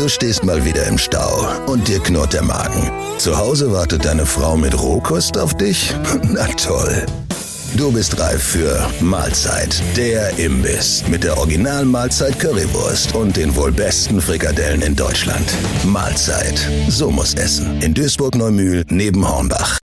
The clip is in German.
Du stehst mal wieder im Stau und dir knurrt der Magen. Zu Hause wartet deine Frau mit Rohkost auf dich? Na toll. Du bist reif für Mahlzeit, der Imbiss mit der Original-Mahlzeit Currywurst und den wohl besten Frikadellen in Deutschland. Mahlzeit, so muss essen. In Duisburg-Neumühl neben Hornbach.